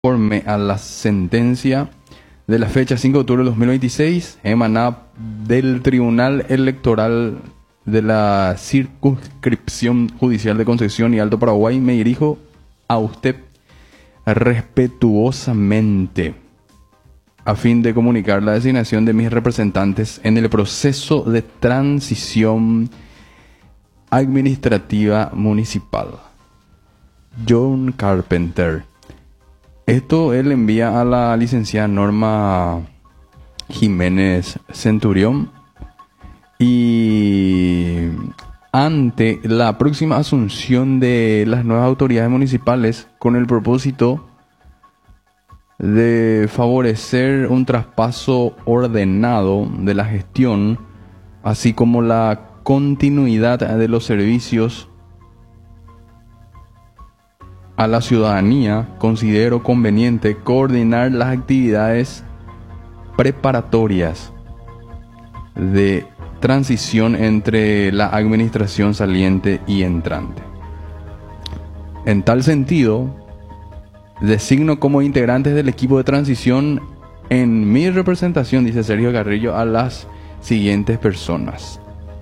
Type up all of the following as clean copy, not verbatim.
conforme a la sentencia de la fecha 5 de octubre de 2026, emanada del Tribunal Electoral de la Circunscripción Judicial de Concepción y Alto Paraguay, me dirijo a usted respetuosamente a fin de comunicar la designación de mis representantes en el proceso de transición administrativa municipal. John Carpenter. Esto él envía a la licenciada Norma Jiménez Centurión, y ante la próxima asunción de las nuevas autoridades municipales, con el propósito de favorecer un traspaso ordenado de la gestión, así como la continuidad de los servicios a la ciudadanía, considero conveniente coordinar las actividades preparatorias de transición entre la administración saliente y entrante. En tal sentido, designo como integrantes del equipo de transición en mi representación, dice Sergio Carrillo, a las siguientes personas.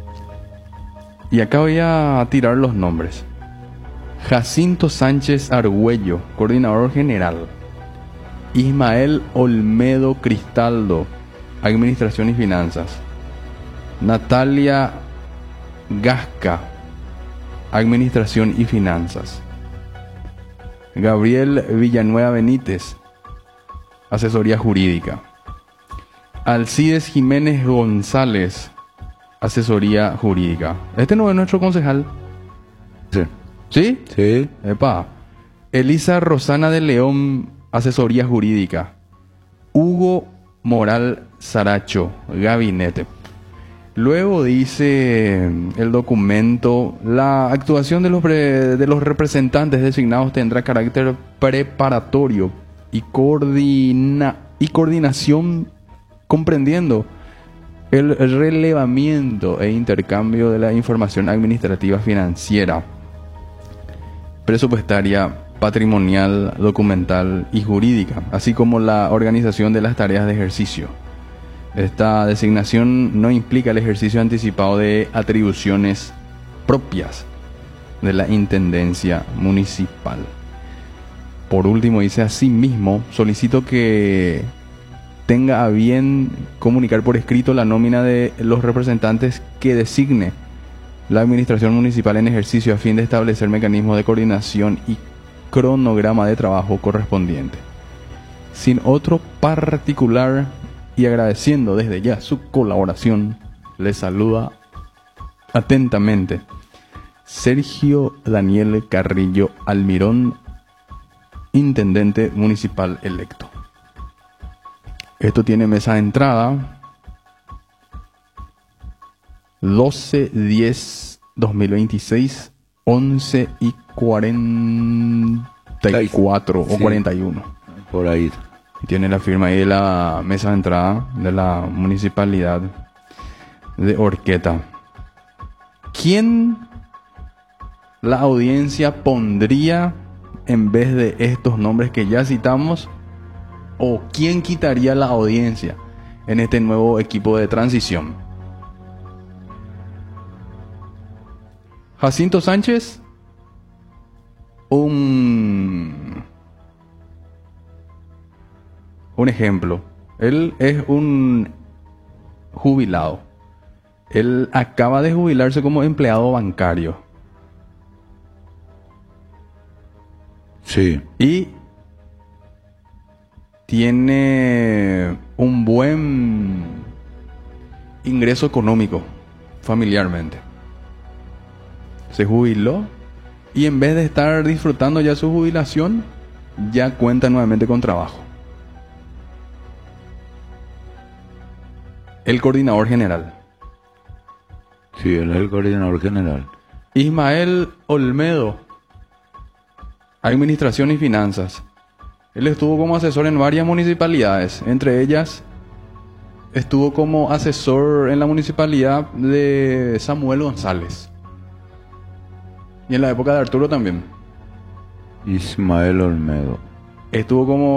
Y acá voy a tirar los nombres. Jacinto Sánchez Argüello, coordinador general. Ismael Olmedo Cristaldo, administración y finanzas. Natalia Gasca, administración y finanzas. Gabriel Villanueva Benítez, asesoría jurídica. Alcides Jiménez González, asesoría jurídica. Este no es nuestro concejal. Sí. ¿Sí? Sí. Epa. Elisa Rosana de León, asesoría jurídica. Hugo Moral Saracho, gabinete. Luego dice el documento: la actuación de los representantes designados tendrá carácter preparatorio y coordinación, comprendiendo el relevamiento e intercambio de la información administrativa, financiera, presupuestaria, patrimonial, documental y jurídica, así como la organización de las tareas de ejercicio. Esta designación no implica el ejercicio anticipado de atribuciones propias de la Intendencia Municipal. Por último, dice: asimismo, solicito que tenga a bien comunicar por escrito la nómina de los representantes que designe la Administración Municipal en ejercicio, a fin de establecer mecanismos de coordinación y cronograma de trabajo correspondiente. Sin otro particular, y agradeciendo desde ya su colaboración, les saluda atentamente Sergio Daniel Carrillo Almirón, Intendente Municipal electo. Esto tiene mesa de entrada 12/10/2026, 11:44 o 41. Por ahí. Y tiene la firma ahí de la mesa de entrada de la municipalidad de Horqueta. ¿Quién la audiencia pondría en vez de estos nombres que ya citamos? ¿O quién quitaría la audiencia en este nuevo equipo de transición? Jacinto Sánchez, un ejemplo. Él es un jubilado. Él acaba de jubilarse como empleado bancario. Sí. Y tiene un buen ingreso económico familiarmente. Se jubiló y en vez de estar disfrutando ya su jubilación, ya cuenta nuevamente con trabajo. El coordinador general. Sí, él es el coordinador general. Ismael Olmedo, administración y finanzas. Él estuvo como asesor en varias municipalidades, entre ellas estuvo como asesor en la municipalidad de Samuel González. Y en la época de Arturo también. Ismael Olmedo. estuvo como